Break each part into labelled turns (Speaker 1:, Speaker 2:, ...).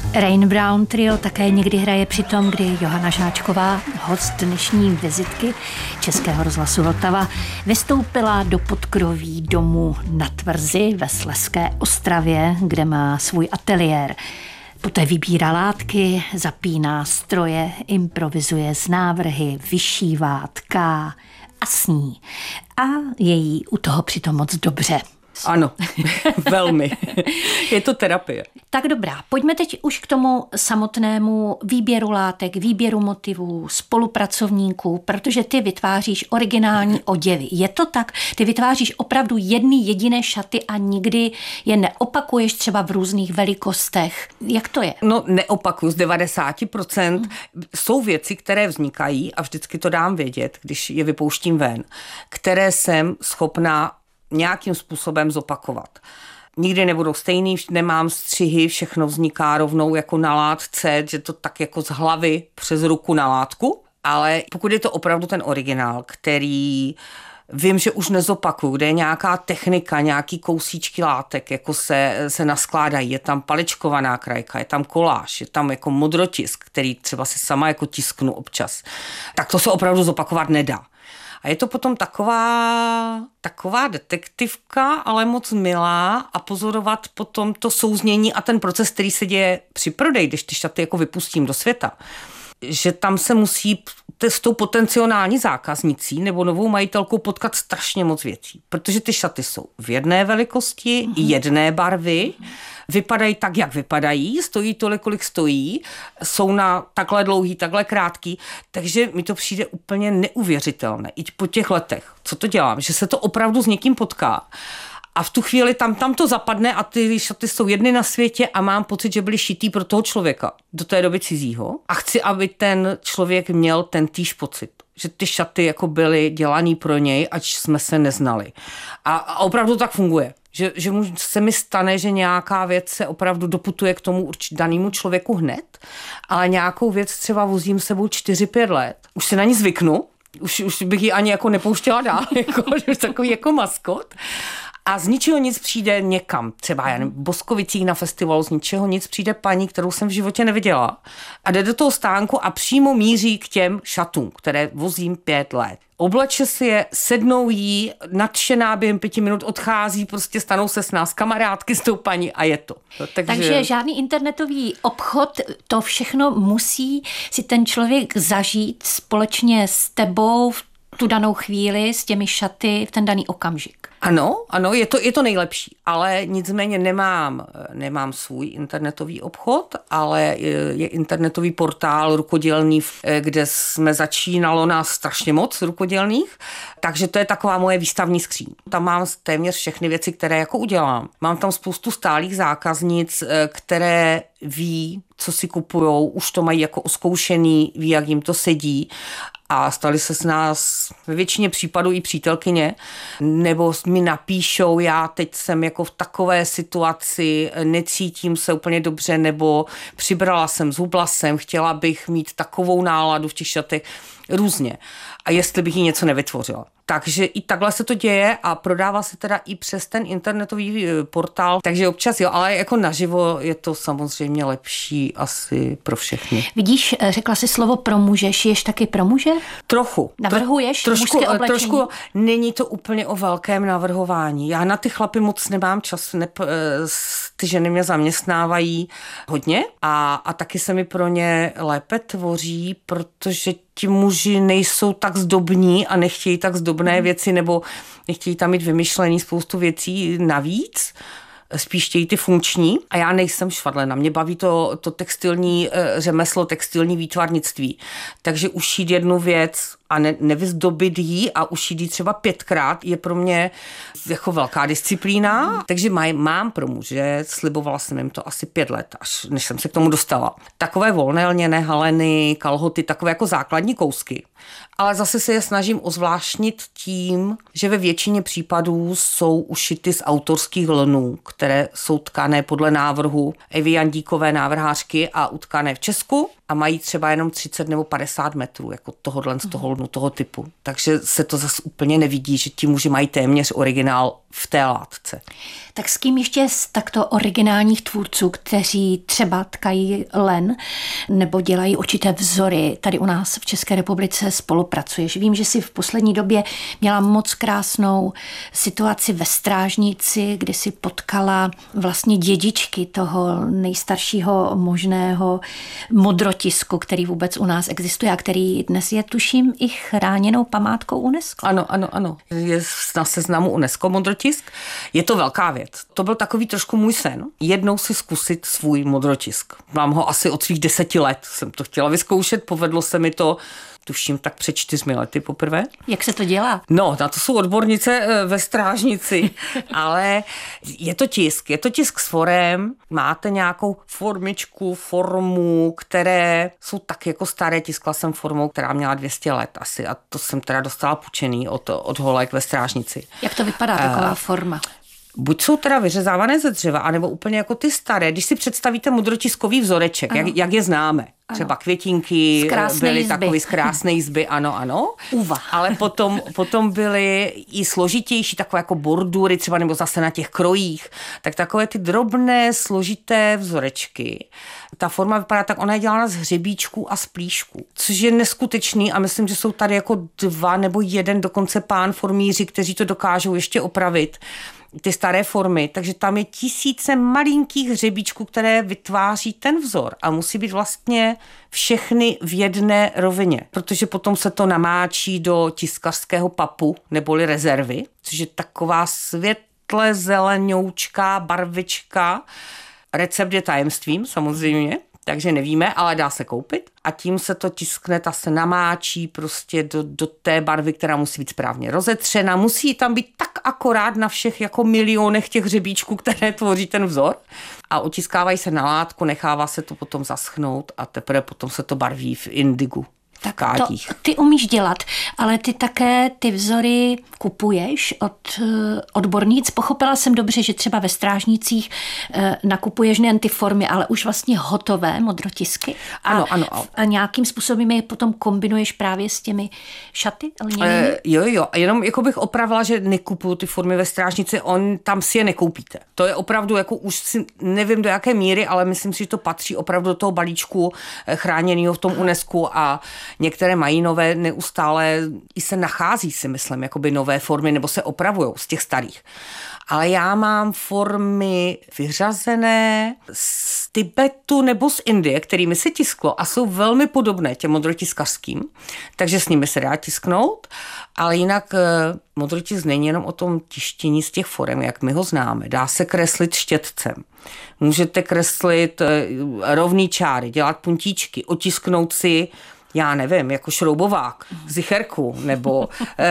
Speaker 1: Rain Brown Trio také někdy hraje při tom, kdy Johana Žáčková, host dnešní vizitky Českého rozhlasu Vltava, vystoupila do podkroví domu na Tvrzi ve Slezské Ostravě, kde má svůj ateliér. Poté vybírá látky, zapíná stroje, improvizuje z návrhy, vyšívá, tká a sní. A je jí u toho přitom moc dobře.
Speaker 2: Ano, velmi. Je to terapie.
Speaker 1: Tak dobrá, pojďme teď už k tomu samotnému výběru látek, výběru motivů, spolupracovníků, protože ty vytváříš originální oděvy. Je to tak? Ty vytváříš opravdu jedny jediné šaty a nikdy je neopakuješ třeba v různých velikostech. Jak to je?
Speaker 2: No neopakuju, z 90% jsou věci, které vznikají a vždycky to dám vědět, když je vypouštím ven, které jsem schopná nějakým způsobem zopakovat. Nikdy nebudou stejný, nemám střihy, všechno vzniká rovnou jako na látce, že to tak jako z hlavy přes ruku na látku, ale pokud je to opravdu ten originál, který vím, že už nezopakuju, kde je nějaká technika, nějaký kousíčky látek, jako se naskládají, je tam paličkovaná krajka, je tam koláž, je tam jako modrotisk, který třeba si sama jako tisknu občas, tak to se opravdu zopakovat nedá. A je to potom taková detektivka, ale moc milá a pozorovat potom to souznění a ten proces, který se děje při prodeji, když ty šaty jako vypustím do světa. Že tam se musí s tou potenciální zákaznicí nebo novou majitelkou potkat strašně moc věcí. Protože ty šaty jsou v jedné velikosti, jedné barvy, vypadají tak, jak vypadají, stojí tolik, kolik stojí, jsou na takhle dlouhý, takhle krátký, takže mi to přijde úplně neuvěřitelné. I po těch letech, co to dělám, že se to opravdu s někým potká. A v tu chvíli tam to zapadne a ty šaty jsou jedny na světě a mám pocit, že byly šitý pro toho člověka, do té doby cizího. A chci, aby ten člověk měl ten týž pocit, že ty šaty jako byly dělaný pro něj, ať jsme se neznali. A opravdu tak funguje. Že se mi stane, že nějaká věc se opravdu doputuje k tomu danému člověku hned, ale nějakou věc třeba vozím sebou 4-5 let. Už se na ní zvyknu, už bych ji ani jako nepouštěla dál, jako, že už takový jako maskot. A z ničeho nic přijde někam, třeba já nevím, v Boskovicích na festivalu, z ničeho nic přijde paní, kterou jsem v životě neviděla a jde do toho stánku a přímo míří k těm šatům, které vozím 5 let. Obleče si je, sednou jí, nadšená během 5 minut odchází, prostě stanou se s nás kamarádky s tou paní a je to.
Speaker 1: Takže žádný internetový obchod, to všechno musí si ten člověk zažít společně s tebou v tu danou chvíli s těmi šaty v ten daný okamžik.
Speaker 2: Ano, je to nejlepší, ale nicméně nemám svůj internetový obchod, ale je internetový portál rukodělný, kde jsme začínalo nás strašně moc rukodělných, takže to je taková moje výstavní skříň. Tam mám téměř všechny věci, které jako udělám. Mám tam spoustu stálých zákaznic, které ví, co si kupujou, už to mají jako oskoušený, ví, jak jim to sedí. A stali se s nás ve většině případů i přítelkyně, nebo mi napíšou, já teď jsem jako v takové situaci, necítím se úplně dobře, nebo přibrala jsem, zhubla jsem, chtěla bych mít takovou náladu v těch šatech, různě. A jestli bych jí něco nevytvořila. Takže i takhle se to děje a prodává se teda i přes ten internetový portál, takže občas jo, ale jako naživo je to samozřejmě lepší asi pro všechny.
Speaker 1: Vidíš, řekla jsi slovo pro muže, šiješ taky pro muže?
Speaker 2: Trochu.
Speaker 1: Navrhuješ mužské oblečení? Trošku,
Speaker 2: není to úplně o velkém navrhování. Já na ty chlapy moc nemám čas, ty ženy mě zaměstnávají hodně a taky se mi pro ně lépe tvoří, protože ti muži nejsou tak zdobní a nechtějí tak zdobné věci nebo nechtějí tam mít vymyšlený spoustu věcí navíc, spíš chtějí ty funkční a já nejsem švadlena. Mě baví to textilní řemeslo, textilní výtvarnictví. Takže ušít jednu věc a nevyzdobit jí a ušít jí třeba 5krát je pro mě jako velká disciplína. Takže mám pro muže, slibovala jsem jim to asi 5 let, až než jsem se k tomu dostala. Takové volné lněné haleny, kalhoty, takové jako základní kousky. Ale zase se je snažím ozvláštnit tím, že ve většině případů jsou ušity z autorských lnů, které jsou tkané podle návrhu Evy Jandíkové, návrhářky a utkané v Česku a mají třeba jenom 30 nebo 50 metrů, jako tohohle z toho lnu. karbonu toho typu. Takže se to zase úplně nevidí, že ti muži mají téměř originál v té látce.
Speaker 1: Tak s kým ještě z takto originálních tvůrců, kteří třeba tkají len nebo dělají určité vzory, tady u nás v České republice spolupracuješ? Vím, že jsi v poslední době měla moc krásnou situaci ve Strážnici, kde si potkala vlastně dědičky toho nejstaršího možného modrotisku, který vůbec u nás existuje a který dnes je, tuším, i chráněnou památkou UNESCO.
Speaker 2: Ano. Je na seznamu UNESCO modrotisk. Je to velká věc. To byl takový trošku můj sen. Jednou si zkusit svůj modrotisk. Mám ho asi od svých 10 let. Jsem to chtěla vyzkoušet, povedlo se mi to, tuším, tak před 4 lety poprvé.
Speaker 1: Jak se to dělá?
Speaker 2: No, na to jsou odbornice ve Strážnici, ale je to tisk s forem, máte nějakou formu, které jsou tak jako staré, tiskla jsem formou, která měla 200 let asi a to jsem teda dostala půjčený od holek ve Strážnici.
Speaker 1: Jak to vypadá taková forma?
Speaker 2: Buď jsou teda vyřezávané ze dřeva, anebo úplně jako ty staré. Když si představíte modrotiskový vzoreček, jak je známe. Třeba květinky byly takový z krásné jizby, ano. Ale potom byly i složitější, takové jako bordury, třeba nebo zase na těch krojích. Tak takové ty drobné, složité vzorečky. Ta forma vypadá tak, ona je dělána z hřebíčků a z plíšků, což je neskutečný a myslím, že jsou tady jako 2 nebo 1 dokonce pán formíři, kteří to dokážou ještě opravit. Ty staré formy, takže tam je tisíce malinkých hřebíčků, které vytváří ten vzor a musí být vlastně všechny v jedné rovině, protože potom se to namáčí do tiskařského papu neboli rezervy, což je taková světle zelenoučká barvička. Recept je tajemstvím samozřejmě, takže nevíme, ale dá se koupit a tím se to tiskne, ta se namáčí prostě do té barvy, která musí být správně rozetřena, musí tam být tak akorát na všech jako milionech těch hřebíčků, které tvoří ten vzor a otiskávají se na látku, nechává se to potom zaschnout a teprve potom se to barví v indigu.
Speaker 1: Tak to ty umíš dělat, ale ty také ty vzory kupuješ od odborníc. Pochopila jsem dobře, že třeba ve Strážnicích nakupuješ nejen ty formy, ale už vlastně hotové modrotisky.
Speaker 2: Ano.
Speaker 1: A nějakým způsobem je potom kombinuješ právě s těmi šaty lněnými?
Speaker 2: Jo. Jenom jako bych opravila, že nekupuju ty formy ve Strážnici, tam si je nekoupíte. To je opravdu jako už si nevím do jaké míry, ale myslím si, že to patří opravdu do toho balíčku chráněného v tom UNESCO a některé mají nové, neustále i se nachází, si myslím, jakoby nové formy, nebo se opravujou z těch starých. Ale já mám formy vyřazené z Tibetu nebo z Indie, kterými se tisklo a jsou velmi podobné těm modrotiskařským, takže s nimi se dá tisknout, ale jinak modrotisk není jenom o tom tištění z těch forem, jak my ho známe. Dá se kreslit štětcem. Můžete kreslit rovný čáry, dělat puntíčky, otisknout si já nevím, jako šroubovák, zicherku nebo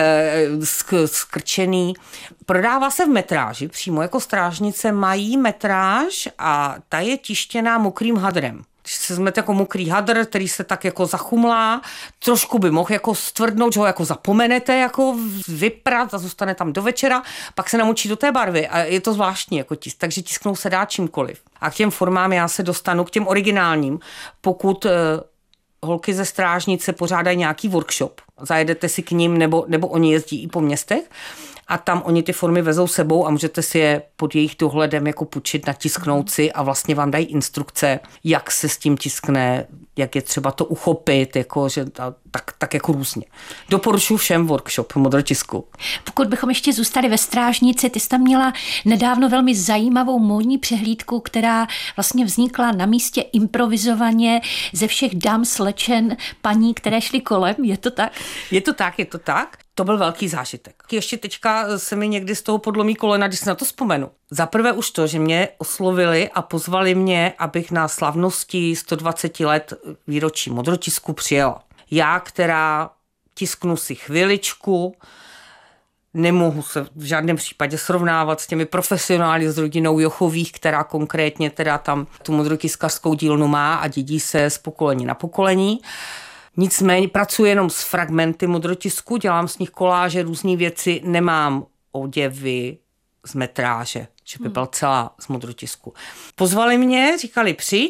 Speaker 2: skrčený. Prodává se v metráži, přímo jako Strážnice mají metráž a ta je tištěná mokrým hadrem. Když se vezmete jako mokrý hadr, který se tak jako zachumlá, trošku by mohl jako stvrdnout, že ho jako zapomenete, jako vyprat a zůstane tam do večera, pak se namočí do té barvy a je to zvláštní jako tisk, takže tisknou se dá čímkoliv. A k těm formám já se dostanu, k těm originálním, pokud holky ze Strážnice pořádají nějaký workshop. Zajedete si k ním, nebo oni jezdí i po městech a tam oni ty formy vezou sebou a můžete si je pod jejich dohledem jako půjčit, natisknout si a vlastně vám dají instrukce, jak se s tím tiskne, jak je třeba to uchopit, jako, že tak jako různě. Doporučuji všem workshop modrotisku.
Speaker 1: Pokud bychom ještě zůstali ve Strážnici, ty jsi tam měla nedávno velmi zajímavou módní přehlídku, která vlastně vznikla na místě improvizovaně ze všech dám slečen paní, které šly kolem. Je to tak?
Speaker 2: Je to tak. To byl velký zážitek. Ještě teďka se mi někdy z toho podlomí kolena, když si na to vzpomenu. Za prvé už to, že mě oslovili a pozvali mě, abych na slavnosti 120 let výročí modrotisku přijela. Já, která tisknu si chviličku, nemohu se v žádném případě srovnávat s těmi profesionály s rodinou Jochových, která konkrétně teda tam tu modrotiskařskou dílnu má a dědí se z pokolení na pokolení. Nicméně pracuji jenom s fragmenty modrotisku, dělám z nich koláže, různé věci, nemám oděvy z metráže, že by byla celá z modrotisku. Pozvali mě, říkali přijď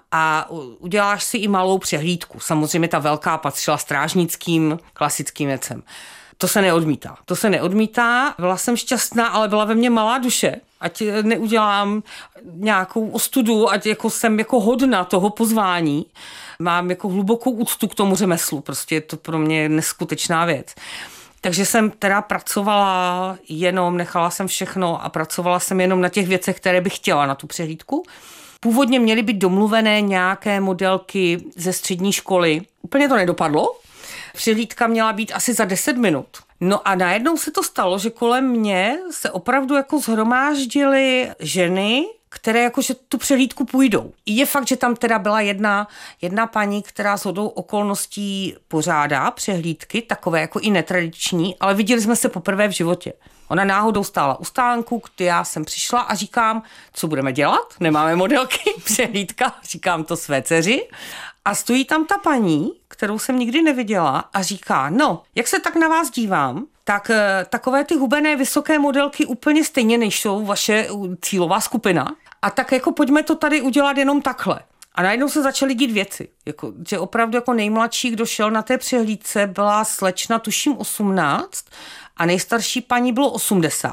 Speaker 2: a uděláš si i malou přehlídku. Samozřejmě ta velká patřila strážnickým klasickým věcem. To se neodmítá. Byla jsem šťastná, ale byla ve mně malá duše. Ať neudělám nějakou ostudu, ať jako jsem jako hodna toho pozvání. Mám jako hlubokou úctu k tomu řemeslu. Prostě je to pro mě neskutečná věc. Takže jsem teda pracovala jenom, nechala jsem všechno a pracovala jsem jenom na těch věcech, které bych chtěla na tu přehlídku. Původně měly být domluvené nějaké modelky ze střední školy. Úplně to nedopadlo. Přehlídka měla být asi za 10 minut. No a najednou se to stalo, že kolem mě se opravdu jako shromáždily ženy, které jakože tu přehlídku půjdou. Je fakt, že tam teda byla jedna paní, která shodou okolností pořádá přehlídky, takové jako i netradiční, ale viděli jsme se poprvé v životě. Ona náhodou stála u stánku, kdy já jsem přišla a říkám, co budeme dělat? Nemáme modelky, přehlídka, říkám to své dceři. A stojí tam ta paní, kterou jsem nikdy neviděla a říká, no, jak se tak na vás dívám, tak takové ty hubené vysoké modelky úplně stejně nejsou vaše cílová skupina. A tak jako pojďme to tady udělat jenom takhle. A najednou se začaly dít věci. Jako, že opravdu jako nejmladší, kdo šel na té přehlídce, byla slečna, tuším 18, a nejstarší paní bylo 80.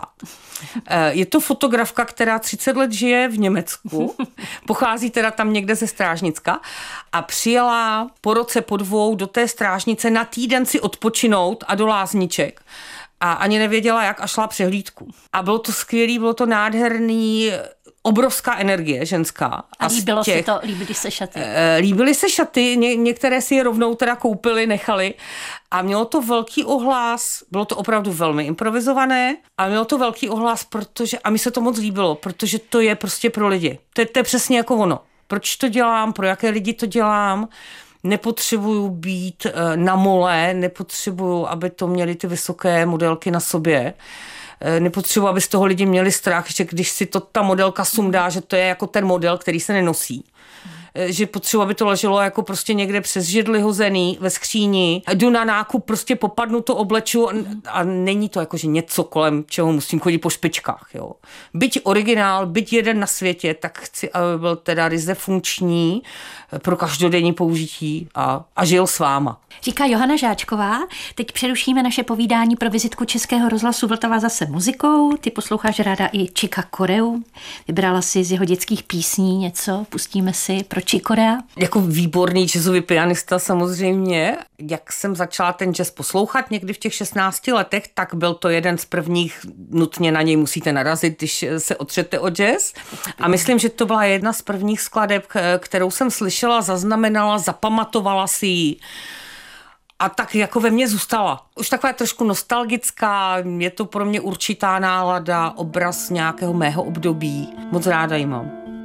Speaker 2: Je to fotografka, která 30 let žije v Německu, pochází teda tam někde ze Strážnicka a přijela po roce, po 2 do té Strážnice na týden si odpočinout a do Lázniček. A ani nevěděla, jak, a šla přehlídku. A bylo to skvělý, bylo to nádherný, obrovská energie ženská.
Speaker 1: A líbily se šaty?
Speaker 2: Líbily se šaty, některé si je rovnou teda koupili, nechali. A mělo to velký ohlas, bylo to opravdu velmi improvizované, a mělo to velký ohlas, a mi se to moc líbilo, protože to je prostě pro lidi. To je přesně jako ono. Proč to dělám, pro jaké lidi to dělám. Nepotřebuju být na mole, nepotřebuju, aby to měly ty vysoké modelky na sobě. Nepotřebuji, aby z toho lidi měli strach, že když si to ta modelka sundá, že to je jako ten model, který se nenosí. Že potřebuji, aby to leželo jako prostě někde přes židli hozený ve skříni. Jdu na nákup, prostě popadnu to, obleču a není to jako, že něco, kolem čeho musím chodit po špičkách. Jo. Byť originál, byť jeden na světě, tak chci, aby byl teda ryze funkční pro každodenní použití a žil s váma.
Speaker 1: Říká Johana Žáčková. Teď přerušíme naše povídání pro vizitku Českého rozhlasu Vltava zase muzikou. Ty posloucháš ráda i Chicka Coreu. Vybrala si z jeho dětských písní něco, pustíme si pro Chick Corea.
Speaker 2: Jako výborný jazzový pianista samozřejmě. Jak jsem začala ten jazz poslouchat někdy v těch 16 letech, tak byl to jeden z prvních, nutně na něj musíte narazit, když se otřete o jazz. A myslím, že to byla jedna z prvních skladeb, kterou jsem slyšela, zaznamenala, zapamatovala si ji. A tak jako ve mně zůstala. Už taková trošku nostalgická, je to pro mě určitá nálada, obraz nějakého mého období. Moc ráda ji mám.